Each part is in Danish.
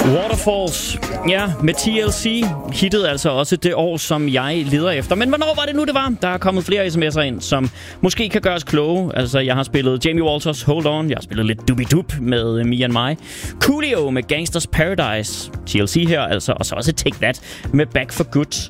Waterfalls, ja, med TLC hittede altså også det år, som jeg leder efter. Men hvornår var det nu, det var? Der er kommet flere sms'er ind, som måske kan gøres kloge. Altså, jeg har spillet Jamie Walters Hold On. Jeg har spillet lidt Doobie-Doop med Me and My. Coolio med Gangsters Paradise. TLC her altså. Og så også Take That med Back for Good.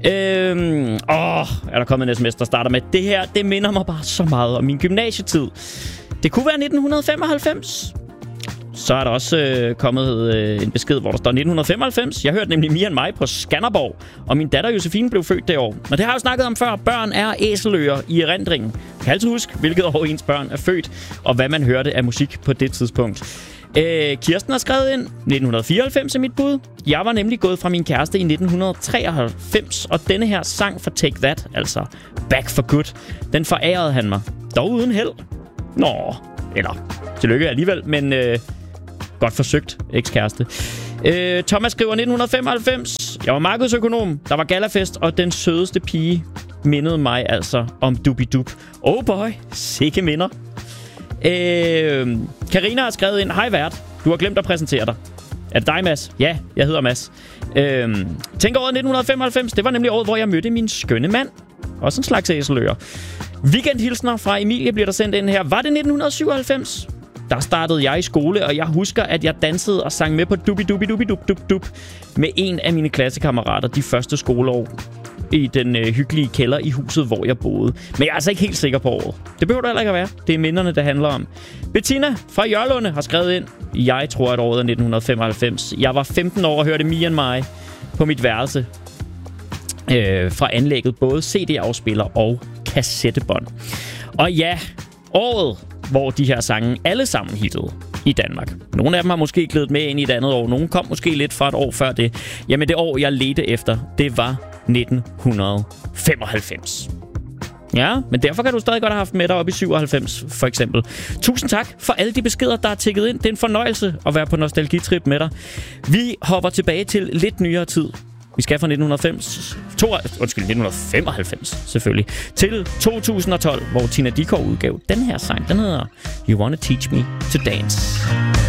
Er der kommet en sms, der starter med det her. Det minder mig bare så meget om min gymnasietid. Det kunne være 1995. Så er der også kommet en besked, hvor der står 1995. Jeg hørte nemlig Me and My på Skanderborg, og min datter Josefine blev født det år. Og det har jeg jo snakket om før. Børn er æseløer i erindringen. Jeg kan altid huske, hvilket år ens børn er født, og hvad man hørte af musik på det tidspunkt. Kirsten har skrevet ind, 1994 er mit bud. Jeg var nemlig gået fra min kæreste i 1993, og denne her sang for Take That, altså Back for Good, den forærede han mig. Dog uden held. Nå, eller tillykke alligevel, men godt forsøgt, ekskæreste. Thomas skriver 1995. Jeg var markedsøkonom, der var gallafest, og den sødeste pige mindede mig altså om Doobie-Doop. Oh boy, sikke minder. Karina har skrevet ind, hej vært, du har glemt at præsentere dig. Er det dig, Mads? Ja, jeg hedder Mads. Tænk året 1995, det var nemlig året, hvor jeg mødte min skønne mand. Også en slags æseløer. Weekendhilsner fra Emilie bliver der sendt ind her. Var det 1997? Der startede jeg i skole, og jeg husker, at jeg dansede og sang med på Doobie-Doobie-Doobie-Doop med en af mine klassekammerater de første skoleår i den hyggelige kælder i huset, hvor jeg boede. Men jeg er altså ikke helt sikker på året. Det behøver det heller ikke at være. Det er minderne, det handler om. Bettina fra Jørlunde har skrevet ind. Jeg tror, at året er 1995. Jeg var 15 år og hørte Me and My på mit værelse. Fra anlægget både CD-afspiller og kassettebånd. Og ja, året, hvor de her sange alle sammen hittede i Danmark. Nogle af dem har måske glædet med ind i et andet år. Nogle kom måske lidt fra et år før det. Jamen det år, jeg ledte efter, det var 1995. Ja, men derfor kan du stadig godt have haft med dig op i 97, for eksempel. Tusind tak for alle de beskeder, der er tikket ind. Det er en fornøjelse at være på nostalgitrip med dig. Vi hopper tilbage til lidt nyere tid. Vi skal fra 1995 selvfølgelig, til 2012, hvor Tina Dickow udgav den her sang. Den hedder You Wanna Teach Me to Dance.